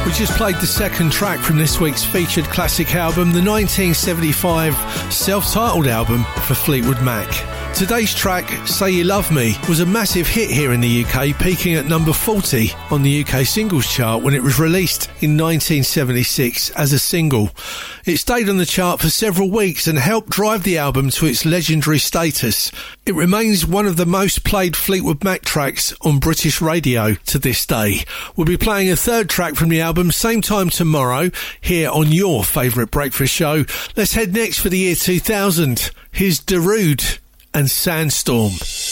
We just played the second track from this week's featured classic album, the 1975 self-titled album for Fleetwood Mac. Today's track, Say You Love Me, was a massive hit here in the UK, peaking at number 40 on the UK singles chart when it was released in 1976 as a single. It stayed on the chart for several weeks and helped drive the album to its legendary status. It remains one of the most played Fleetwood Mac tracks on British radio to this day. We'll be playing a third track from the album same time tomorrow here on your favourite breakfast show. Let's head next for the year 2000. Here's Darude and Sandstorm.